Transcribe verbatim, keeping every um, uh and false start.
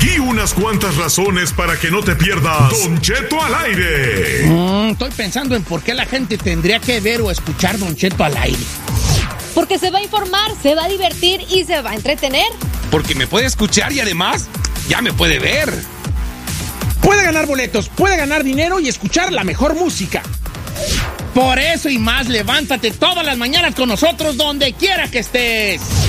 Y unas cuantas razones para que no te pierdas Don Cheto al aire. Mm, estoy pensando en por qué la gente tendría que ver o escuchar Don Cheto al aire. Porque se va a informar, se va a divertir y se va a entretener. Porque me puede escuchar y además ya me puede ver. Puede ganar boletos, puede ganar dinero y escuchar la mejor música. Por eso y más, levántate todas las mañanas con nosotros donde quiera que estés.